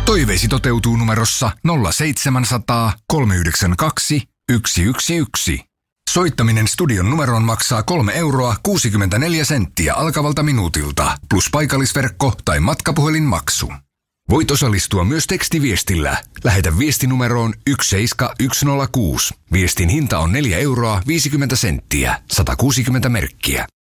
Toiveisi toteutuu numerossa 0700 392 111. Soittaminen studion numeroon maksaa 3,64 € alkavalta minuutilta, plus paikallisverkko tai matkapuhelinmaksu. Voit osallistua myös tekstiviestillä. Lähetä viesti numeroon 17106. Viestin hinta on 4,50 €, 160 merkkiä.